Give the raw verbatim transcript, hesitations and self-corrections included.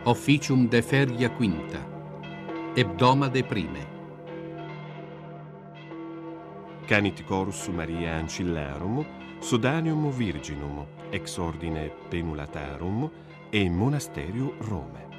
Officium de feria quinta, hebdomade prime. Canit corus Maria Ancillarum, Sodanium Virginum, ex ordine Penulatarum, e Monasterio Rome.